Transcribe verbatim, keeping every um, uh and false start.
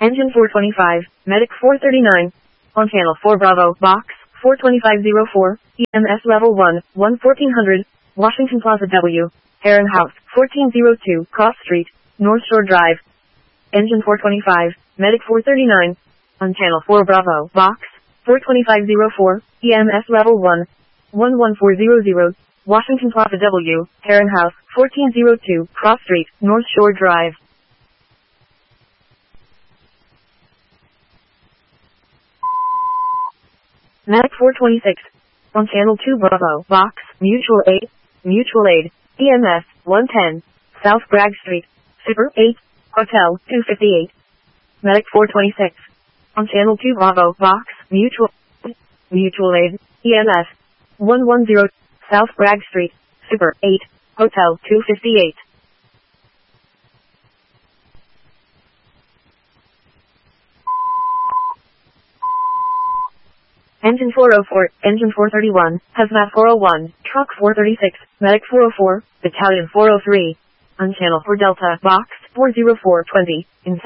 Engine four twenty-five, Medic four thirty-nine. On channel four Bravo, box, four twenty-five oh four, E M S level one, one fourteen hundred, Washington Plaza W, Heron House, fourteen oh two, Cross Street, North Shore Drive. Engine four twenty-five, Medic four thirty-nine. On channel four Bravo, box, four twenty-five oh four, E M S level one, one one four hundred, Washington Plaza W, Heron House, fourteen oh two, Cross Street, North Shore Drive. Medic four twenty-six. On channel two Bravo, box, Mutual Aid, Mutual Aid, E M S, one ten, South Bragg Street, Super eight, Hotel, two fifty-eight. Medic four twenty-six. On channel two Bravo, box, Mutual, Mutual Aid, E M S, one ten, South Bragg Street, Super eight, Hotel, two fifty-eight. Engine four oh four, Engine four thirty-one, Hazmat four oh one, Truck four thirty-six, Medic four oh four, Battalion four oh three. On channel four Delta, box, four oh four twenty, in